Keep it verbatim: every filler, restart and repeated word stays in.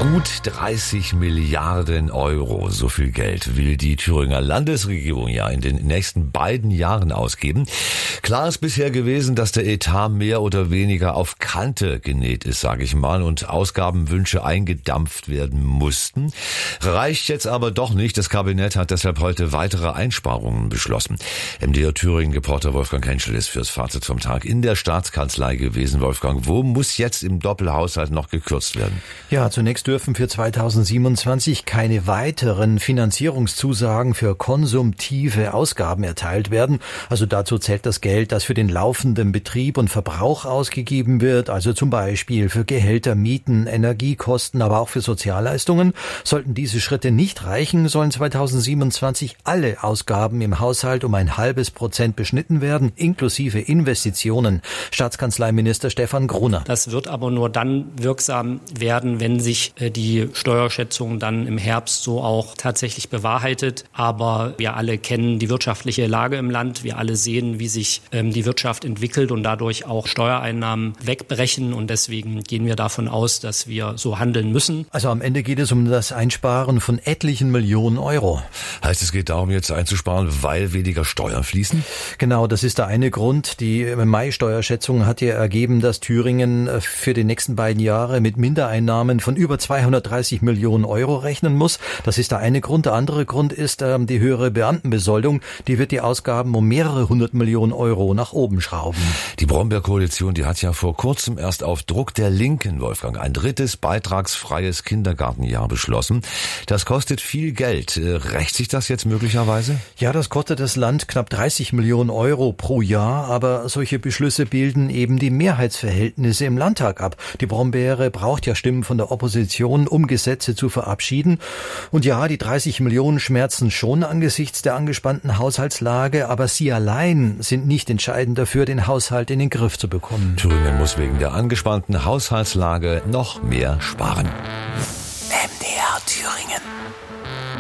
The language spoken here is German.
Gut dreißig Milliarden Euro, so viel Geld will die Thüringer Landesregierung ja in den nächsten beiden Jahren ausgeben. Klar ist bisher gewesen, dass der Etat mehr oder weniger auf Kante genäht ist, sage ich mal, und Ausgabenwünsche eingedampft werden mussten. Reicht jetzt aber doch nicht. Das Kabinett hat deshalb heute weitere Einsparungen beschlossen. M D R Thüringen-Reporter Wolfgang Henschel ist fürs Fazit vom Tag in der Staatskanzlei gewesen. Wolfgang, wo muss jetzt im Doppelhaushalt noch gekürzt werden? Ja, zunächst dürfen für zweitausendsiebenundzwanzig keine weiteren Finanzierungszusagen für konsumtive Ausgaben erteilt werden. Also dazu zählt das Geld, das für den laufenden Betrieb und Verbrauch ausgegeben wird, also zum Beispiel für Gehälter, Mieten, Energiekosten, aber auch für Sozialleistungen. Sollten diese Schritte nicht reichen, sollen zweitausendsiebenundzwanzig alle Ausgaben im Haushalt um ein halbes Prozent beschnitten werden, inklusive Investitionen. Staatskanzleiminister Stefan Gruner. Das wird aber nur dann wirksam werden, wenn sich die Steuerschätzung dann im Herbst so auch tatsächlich bewahrheitet. Aber wir alle kennen die wirtschaftliche Lage im Land. Wir alle sehen, wie sich ähm, die Wirtschaft entwickelt und dadurch auch Steuereinnahmen wegbrechen. Und deswegen gehen wir davon aus, dass wir so handeln müssen. Also am Ende geht es um das Einsparen von etlichen Millionen Euro. Heißt, es geht darum, jetzt einzusparen, weil weniger Steuern fließen? Genau, das ist der eine Grund. Die Mai-Steuerschätzung hat ja ergeben, dass Thüringen für die nächsten beiden Jahre mit Mindereinnahmen von über zweihundertdreißig Millionen Euro rechnen muss. Das ist der eine Grund. Der andere Grund ist ähm, die höhere Beamtenbesoldung. Die wird die Ausgaben um mehrere hundert Millionen Euro nach oben schrauben. Die Brombeer-Koalition, die hat ja vor kurzem erst auf Druck der Linken, Wolfgang, ein drittes beitragsfreies Kindergartenjahr beschlossen. Das kostet viel Geld. Rächt sich das jetzt möglicherweise? Ja, das kostet das Land knapp dreißig Millionen Euro pro Jahr. Aber solche Beschlüsse bilden eben die Mehrheitsverhältnisse im Landtag ab. Die Brombeere braucht ja Stimmen von der Opposition, um Gesetze zu verabschieden. Und ja, die dreißig Millionen schmerzen schon angesichts der angespannten Haushaltslage, aber sie allein sind nicht entscheidend dafür, den Haushalt in den Griff zu bekommen. Thüringen muss wegen der angespannten Haushaltslage noch mehr sparen. M D R Thüringen.